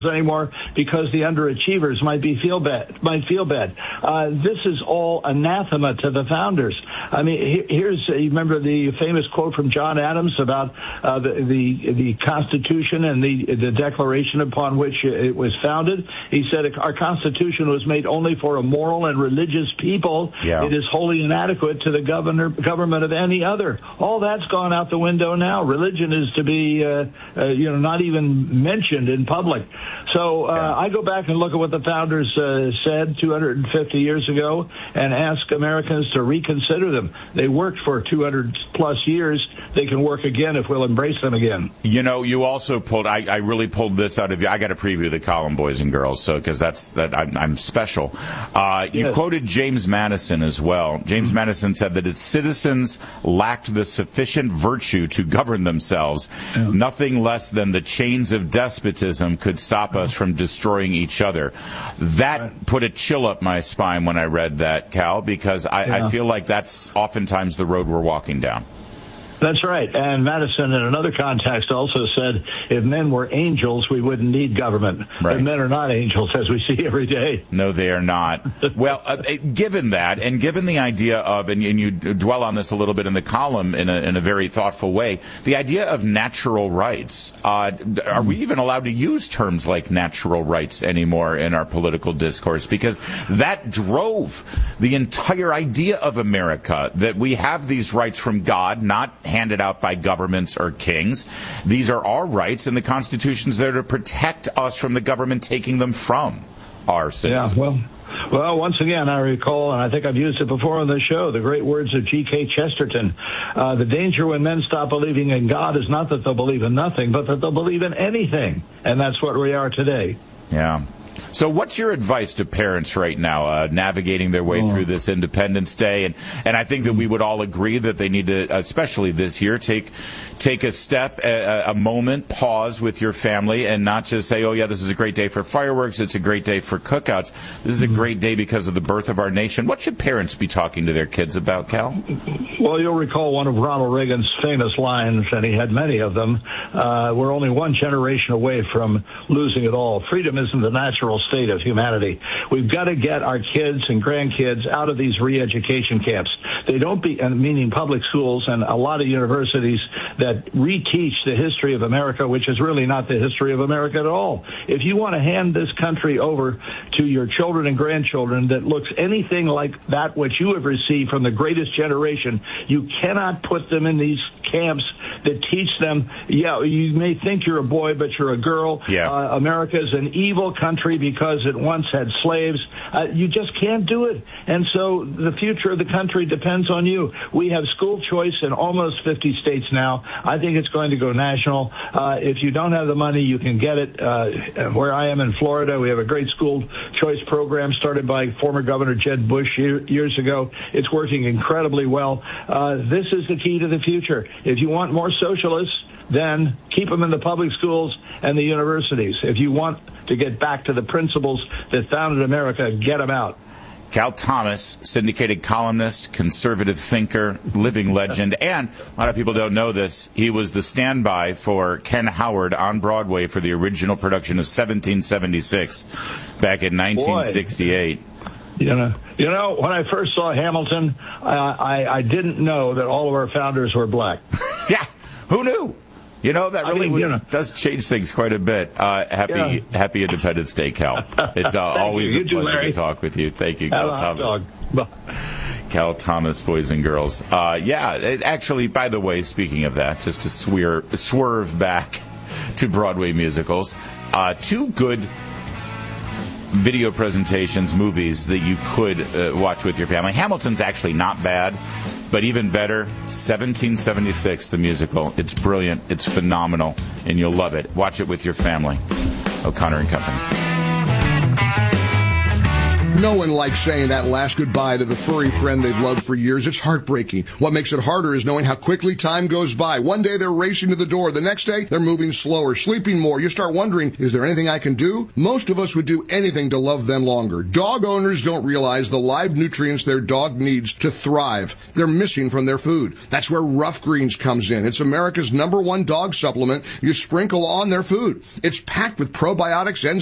anymore because the underachievers might feel bad. This is all anathema to the founders. I mean, you remember the famous quote from John Adams about the Constitution and the Declaration upon which it was founded. He said, our Constitution was made only for a moral and religious people. Yeah. It is wholly inadequate to the government of any other. All that's gone out the window now. Religion is to be, not even mentioned in public. So I go back and look at what the founders said 250 years ago and ask Americans to reconsider them. They worked for 200-plus years. They can work again if we'll embrace them again. You know, you also pulled, I really pulled this out of you. I got to preview the column, boys and girls, so because I'm special. You quoted James Madison as well. James Madison said that its citizens lacked the sufficient virtue to govern themselves. Nothing less than the chains of despotism could stop us from destroying each other. That put a chill up my spine when I read that, Cal, because I feel like that's oftentimes the road we're walking down. That's right. And Madison, in another context, also said, if men were angels, we wouldn't need government. Right. But men are not angels, as we see every day. No, they are not. Well, given that, and given the idea of, and you dwell on this a little bit in the column in a very thoughtful way, the idea of natural rights. Are we even allowed to use terms like natural rights anymore in our political discourse? Because that drove the entire idea of America, that we have these rights from God, not handed out by governments or kings. These are our rights, and the Constitution's there to protect us from the government taking them from our citizens. Yeah, well, once again, I recall, and I think I've used it before on the show, the great words of G.K. Chesterton. The danger when men stop believing in God is not that they'll believe in nothing, but that they'll believe in anything. And that's what we are today. Yeah. So what's your advice to parents right now navigating their way through this Independence Day? And I think that we would all agree that they need to, especially this year, take a step, a moment, pause with your family and not just say, oh, yeah, this is a great day for fireworks. It's a great day for cookouts. This is a great day because of the birth of our nation. What should parents be talking to their kids about, Cal? Well, you'll recall one of Ronald Reagan's famous lines, and he had many of them. We're only one generation away from losing it all. Freedom isn't the natural state of humanity. We've got to get our kids and grandkids out of these re-education camps. They don't meaning public schools and a lot of universities that reteach the history of America, which is really not the history of America at all. If you want to hand this country over to your children and grandchildren that looks anything like that which you have received from the greatest generation, you cannot put them in these camps that teach them, you may think you're a boy, but you're a girl. Yeah. America is an evil country because it once had slaves. You just can't do it. And so the future of the country depends on you. We have school choice in almost 50 states now. I think it's going to go national. If you don't have the money, you can get it. Where I am in Florida, we have a great school choice program started by former Governor Jeb Bush years ago. It's working incredibly well. This is the key to the future. If you want more socialists, then keep them in the public schools and the universities. If you want to get back to the principles that founded America, get them out. Cal Thomas, syndicated columnist, conservative thinker, living legend, and a lot of people don't know this, he was the standby for Ken Howard on Broadway for the original production of 1776 back in 1968. Boy. You know, when I first saw Hamilton, I didn't know that all of our founders were black. Yeah, who knew? You know, that really does change things quite a bit. Happy Independence Day, Cal. It's always a pleasure to talk with you. Thank you, Cal Thomas. Cal Thomas, boys and girls. Actually, by the way, speaking of that, just to swerve back to Broadway musicals, two good video presentations, movies that you could watch with your family. Hamilton's actually not bad. But even better, 1776, the musical. It's brilliant. It's phenomenal. And you'll love it. Watch it with your family. O'Connor and Company. No one likes saying that last goodbye to the furry friend they've loved for years. It's heartbreaking. What makes it harder is knowing how quickly time goes by. One day they're racing to the door. The next day they're moving slower, sleeping more. You start wondering, is there anything I can do? Most of us would do anything to love them longer. Dog owners don't realize the live nutrients their dog needs to thrive. They're missing from their food. That's where Rough Greens comes in. It's America's #1 dog supplement you sprinkle on their food. It's packed with probiotics, enzymes,